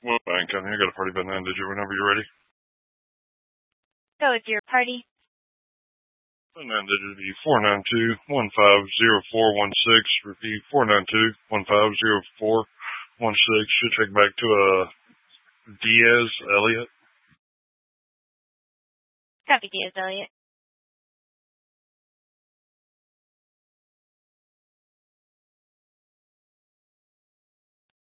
Well, Bank County, I got a party by 9-digit whenever you're ready. Go with your party. The 9-digit would be 492-150416. Repeat, 492-150416. Should take back to Diaz Elliott. Copy, Diaz Elliott.